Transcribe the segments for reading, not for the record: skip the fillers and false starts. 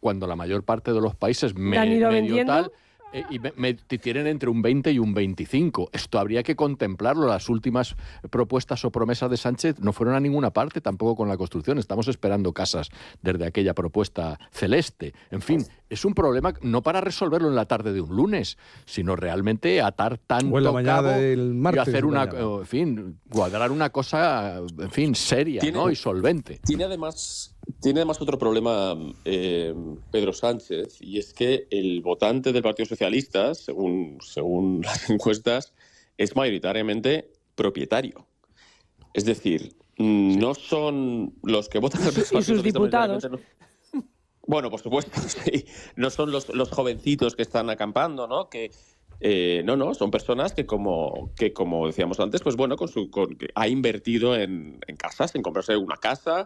cuando la mayor parte de los países medio tal... tienen entre un 20 y un 25. Esto habría que contemplarlo. Las últimas propuestas o promesas de Sánchez no fueron a ninguna parte, tampoco con la construcción. Estamos esperando casas desde aquella propuesta celeste. En fin, es un problema no para resolverlo en la tarde de un lunes, sino realmente atar tanto cabo del martes, y hacer cuadrar una cosa, seria, ¿no? Y solvente. Tiene además otro problema Pedro Sánchez, y es que el votante del Partido Socialista, según las encuestas, es mayoritariamente propietario. Es decir, no son los que votan al PSOE. Y sus diputados. Bueno, por supuesto, sí. No son los jovencitos que están acampando, ¿no? No, son personas que como decíamos antes, pues bueno, ha invertido en casas, en comprarse una casa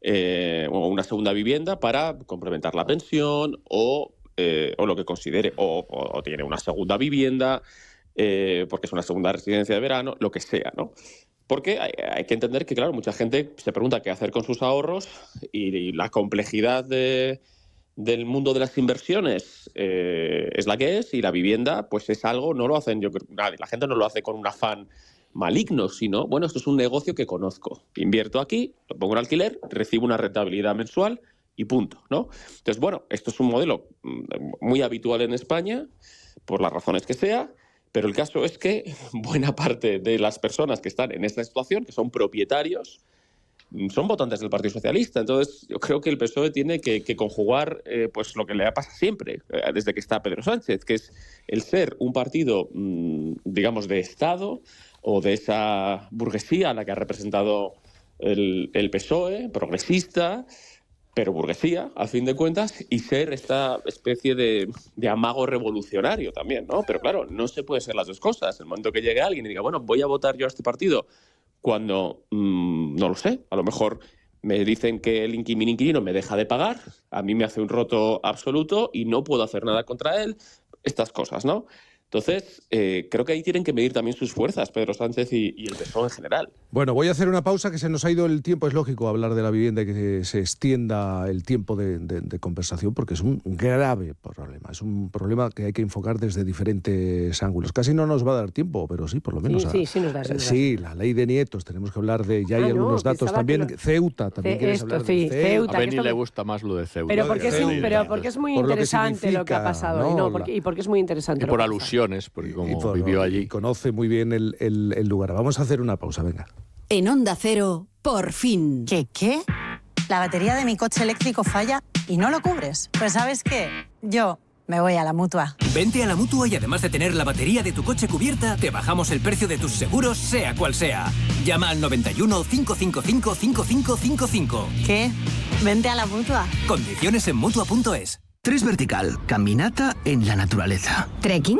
o una segunda vivienda para complementar la pensión o lo que considere, o tiene una segunda vivienda porque es una segunda residencia de verano, lo que sea, ¿no? Porque hay que entender que, claro, mucha gente se pregunta qué hacer con sus ahorros y la complejidad del mundo de las inversiones es la que es, y la vivienda pues es algo, no lo hacen, yo creo, nadie, la gente no lo hace con un afán maligno, sino, bueno, esto es un negocio que conozco, invierto aquí, lo pongo en alquiler, recibo una rentabilidad mensual y punto, ¿no? Entonces, bueno, esto es un modelo muy habitual en España, por las razones que sea, pero el caso es que buena parte de las personas que están en esta situación, que son propietarios, son votantes del Partido Socialista. Entonces, yo creo que el PSOE tiene que conjugar pues lo que le pasa siempre, desde que está Pedro Sánchez, que es el ser un partido, digamos, de Estado o de esa burguesía a la que ha representado el PSOE, progresista, pero burguesía, a fin de cuentas, y ser esta especie de amago revolucionario también, ¿no? Pero claro, no se puede ser las dos cosas. El momento que llegue alguien y diga, bueno, voy a votar yo a este partido, cuando, no lo sé, a lo mejor me dicen que mi inquilino me deja de pagar, a mí me hace un roto absoluto y no puedo hacer nada contra él, estas cosas, ¿no? Entonces, creo que ahí tienen que medir también sus fuerzas Pedro Sánchez y el PSOE en general. Bueno, voy a hacer una pausa, que se nos ha ido el tiempo. Es lógico hablar de la vivienda y que se extienda el tiempo de conversación, porque es un grave problema. Es un problema que hay que enfocar desde diferentes ángulos. Casi no nos va a dar tiempo, pero sí, por lo menos. Sí, nos da. Sí, la ley de nietos, tenemos que hablar de... Ya hay algunos datos también. Ceuta, también quieres hablar de Ceuta. A Beni le gusta más lo de Ceuta. Pero porque es muy interesante lo que ha pasado. ¿no? Porque es muy interesante. Y por alusión. Porque como vivió allí. Conoce muy bien el lugar. Vamos a hacer una pausa, venga. En Onda Cero, por fin. ¿Qué? La batería de mi coche eléctrico falla y no lo cubres. Pues ¿sabes qué? Yo me voy a la Mutua. Vente a la Mutua y además de tener la batería de tu coche cubierta, te bajamos el precio de tus seguros, sea cual sea. Llama al 91 555 5555. ¿Qué? Vente a la Mutua. Condiciones en Mutua.es. 3 vertical, caminata en la naturaleza. ¿Trekking?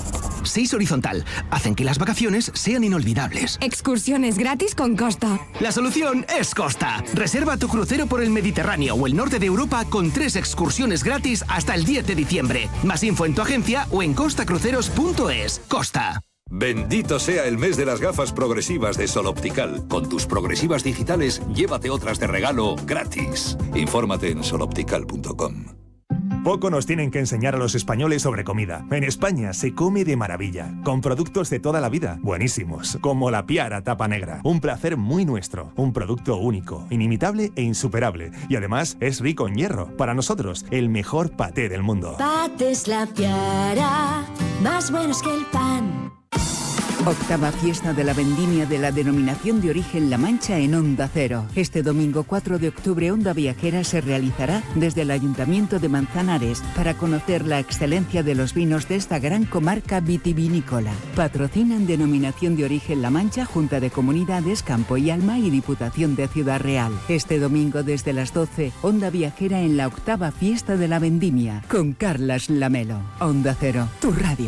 6 horizontal, hacen que las vacaciones sean inolvidables. Excursiones gratis con Costa. La solución es Costa. Reserva tu crucero por el Mediterráneo o el norte de Europa con 3 excursiones gratis hasta el 10 de diciembre. Más info en tu agencia o en costacruceros.es. Costa. Bendito sea el mes de las gafas progresivas de Sol Optical. Con tus progresivas digitales, llévate otras de regalo gratis. Infórmate en soloptical.com. Poco nos tienen que enseñar a los españoles sobre comida. En España se come de maravilla, con productos de toda la vida, buenísimos, como la Piara Tapa Negra. Un placer muy nuestro, un producto único, inimitable e insuperable. Y además es rico en hierro. Para nosotros, el mejor paté del mundo. Patés La Piara, más buenos que el pan. Octava fiesta de la vendimia de la denominación de origen La Mancha en Onda Cero. Este domingo 4 de octubre Onda Viajera se realizará desde el Ayuntamiento de Manzanares para conocer la excelencia de los vinos de esta gran comarca vitivinícola. Patrocinan denominación de origen La Mancha, Junta de Comunidades, Campo y Alma y Diputación de Ciudad Real. Este domingo desde las 12, Onda Viajera en la octava fiesta de la vendimia con Carlas Lamelo. Onda Cero, tu radio.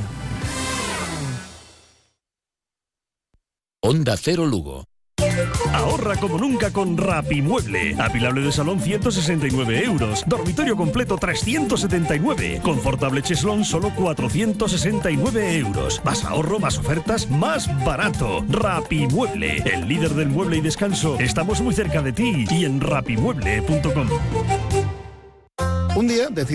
Onda Cero Lugo. Ahorra como nunca con Rapimueble. Apilable de salón 169 euros. Dormitorio completo 379. Confortable cheslón solo 469 euros. Más ahorro, más ofertas, más barato. Rapimueble, el líder del mueble y descanso. Estamos muy cerca de ti y en rapimueble.com. Un día decidí